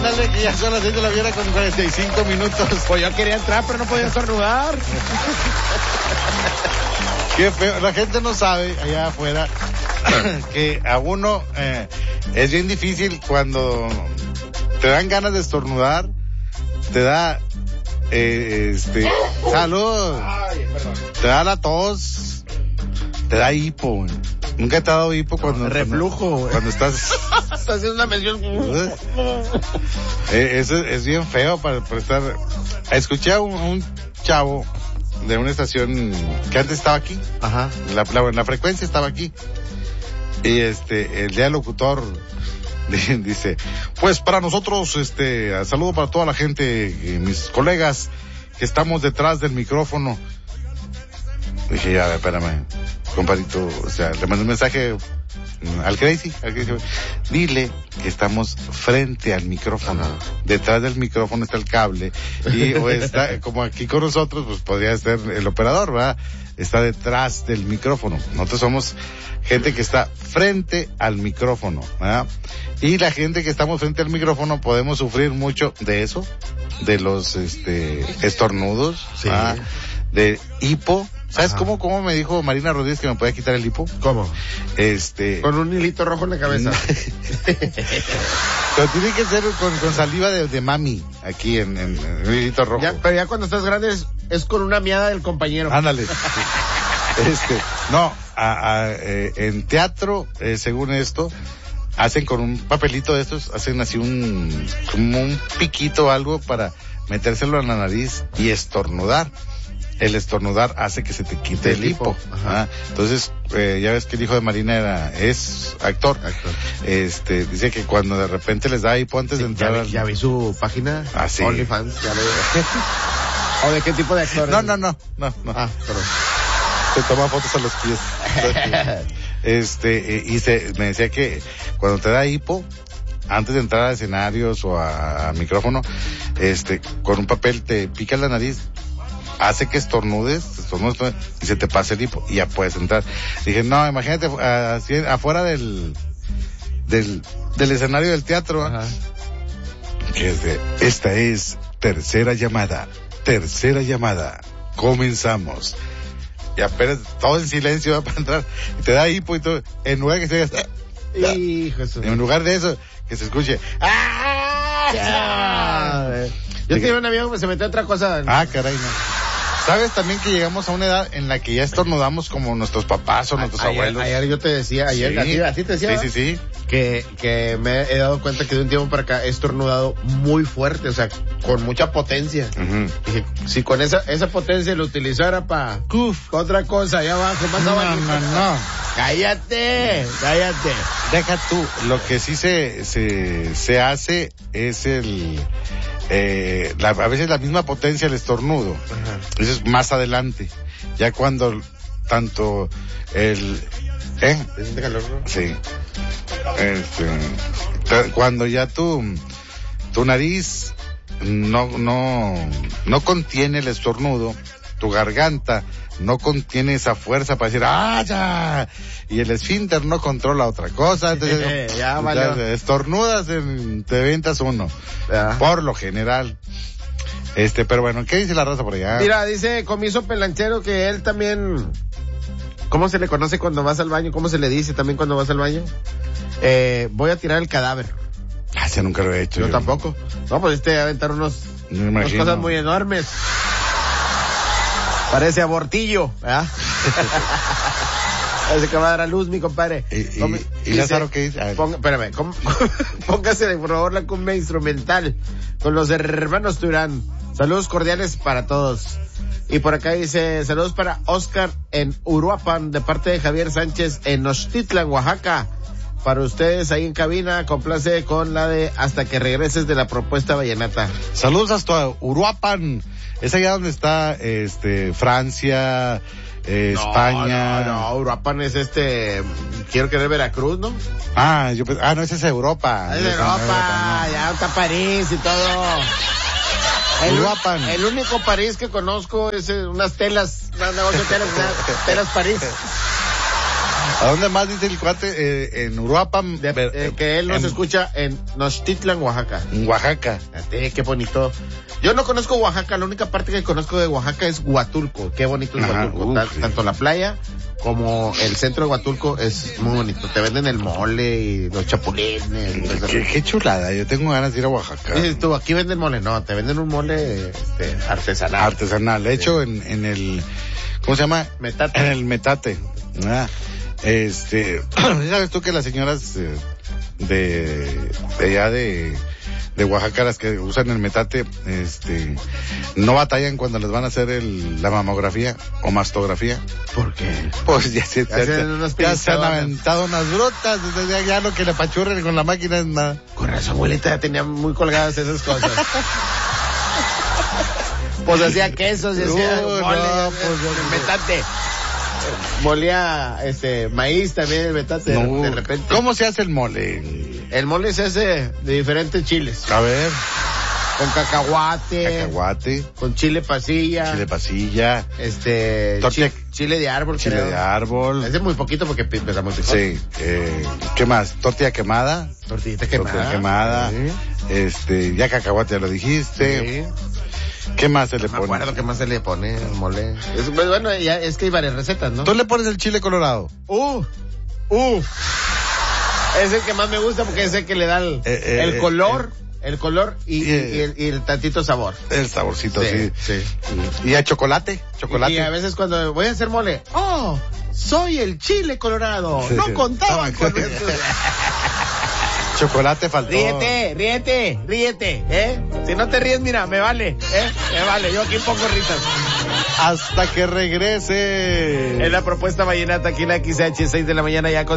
Ándale, que ya son las 6 de la mañana con 45 minutos. Pues yo quería entrar, pero no podía estornudar. Qué feo. La gente no sabe allá afuera que a uno es bien difícil cuando te dan ganas de estornudar, te da salud. Ay, perdón. Te da la tos, te da hipo, güey. Nunca te ha dado hipo cuando... Reflujo, güey. Cuando estás... Estás haciendo una mención. Eso es bien feo para estar... Escuché a un chavo de una estación que antes estaba aquí. Ajá. La frecuencia estaba aquí. Y el día locutor dice, pues para nosotros, saludo para toda la gente, mis colegas que estamos detrás del micrófono. Dije, ya, espérame, compadrito, o sea, le mandé un mensaje al Crazy, dile que estamos frente al micrófono, detrás del micrófono está el cable, y o está, como aquí con nosotros, pues podría ser el operador, ¿verdad? Está detrás del micrófono. Nosotros somos gente que está frente al micrófono, ¿verdad? Y la gente que estamos frente al micrófono podemos sufrir mucho de eso, de los, estornudos, sí. De hipo. ¿Sabes cómo me dijo Marina Rodríguez que me podía quitar el hipo? ¿Cómo? Con un hilito rojo en la cabeza. Pero tiene que ser con saliva de mami, aquí en un hilito rojo. Ya, pero ya cuando estás grande es con una miada del compañero. Ándale. En teatro, según esto, hacen con un papelito de estos, hacen así como un piquito o algo para metérselo en la nariz y estornudar. El estornudar hace que se te quite el hipo. Entonces, ya ves que el hijo de Marina es actor. Dice que cuando de repente les da hipo antes de entrar ya vi su página. Sí. OnlyFans, ya lo ¿O de qué tipo de actor? No. Perdón. Se toma fotos a los pies. Me decía que cuando te da hipo, antes de entrar a escenarios o a micrófono, con un papel te pica la nariz, hace que estornudes y se te pase el hipo y ya puedes entrar. Dije, no, imagínate así afuera del escenario del teatro. Ajá. Esta es tercera llamada, comenzamos. Y apenas todo en silencio va para entrar y te da hipo y todo, en lugar que se en lugar de eso, que se escuche yo tenía un amigo que se metió a otra cosa. Caray, no. ¿Sabes también que llegamos a una edad en la que ya estornudamos como nuestros papás o nuestros abuelos? Ayer yo te decía, sí. así te decía. Sí. Que me he dado cuenta que de un tiempo para acá he estornudado muy fuerte, o sea, con mucha potencia. Uh-huh. Dije, si con esa potencia lo utilizara para otra cosa, allá abajo, más abajo. No. Cállate. Deja tú, lo que sí se hace es a veces la misma potencia del estornudo. Ajá. Eso es más adelante. Ya cuando tanto ¿Te siente calor, no? Sí. Cuando ya tu nariz no contiene el estornudo, tu garganta no contiene esa fuerza para decir ya, y el esfínter no controla otra cosa, entonces ya valió. Estornudas, te ventas uno, por lo general. Pero bueno, ¿qué dice la raza por allá? Mira, dice Comiso Pelanchero que él también, ¿cómo se le conoce cuando vas al baño? ¿Cómo se le dice también cuando vas al baño? Voy a tirar el cadáver. Ese nunca lo he hecho. Yo tampoco. No, pues aventar unas cosas muy enormes. Parece abortillo, ¿verdad? Parece que va a dar a luz, mi compadre. ¿Y Lázaro qué dice? Espérame, póngase por favor la cumbia instrumental con los hermanos Turán. Saludos cordiales para todos. Y por acá dice, saludos para Oscar en Uruapan, de parte de Javier Sánchez en Oxtitlan, Oaxaca. Para ustedes ahí en cabina, complace con la de Hasta que regreses de la propuesta vallenata. Saludos hasta Uruapan. Es allá donde está, Francia, España. No, Uruapan es quiero querer Veracruz, ¿no? No, ese es Europa. Es Europa, ya está París y todo. Uruapan. El único París que conozco es unas telas, telas París. ¿A dónde más dice el cuate? En Uruapan. Que él nos escucha en Nochtitlan, Oaxaca. En Oaxaca. Fíjate, qué bonito. Yo no conozco Oaxaca, la única parte que conozco de Oaxaca es Huatulco. Qué bonito es Huatulco. Sí. Tanto la playa como el centro de Huatulco es muy bonito. Te venden el mole y los chapulines. Qué chulada, yo tengo ganas de ir a Oaxaca. Dices tú, aquí venden mole. No, te venden un mole artesanal. Artesanal, hecho en el, ¿cómo se llama? Metate. En el metate. ¿Sabes tú que las señoras de allá de Oaxaca, las que usan el metate, no batallan cuando les van a hacer la mamografía o mastografía? ¿Por qué? Pues ya se han aventado unas brotas, ya lo que le apachurren con la máquina es nada. Con razón, abuelita, ya tenía muy colgadas esas cosas. Pues hacía quesos y hacía mole, el metate. Molía maíz también el metate de repente. ¿Cómo se hace el mole? El mole se hace de diferentes chiles. A ver. Con cacahuate. Con chile pasilla. Chile de árbol. Chile de árbol. Hace muy poquito porque pesa muy picón. Sí. ¿Qué más? Tortilla quemada. Tortillita quemada. Sí. Ya cacahuate ya lo dijiste. Sí. ¿Qué más se le pone? No me acuerdo qué más se le pone al mole. Pues bueno, ya es que hay varias recetas, ¿no? ¿Tú le pones el chile colorado? Es el que más me gusta porque es el que le da el color. El color y el tantito sabor. El saborcito, sí. ¿Y a chocolate? Y a veces cuando voy a hacer mole, soy el chile colorado. Sí, no contaba con eso. Chocolate faltó. Ríete, Si no te ríes, mira, me vale, me vale. Yo aquí pongo risas. Hasta que regrese. Es la propuesta vallenata aquí en la XH, 6 de la mañana ya con